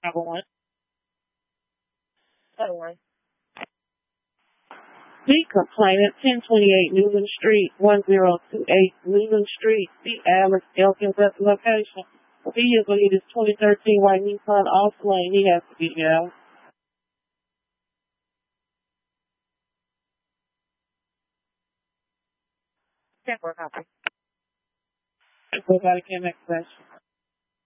Number one. Other one. The complainant, 1028 Newland Street, 1028 Newland Street, the Alex Elkins at the location. Vehicle is 2013 white Nissan Off-Lane. He has to be out. Check for a copy. Go back to next question.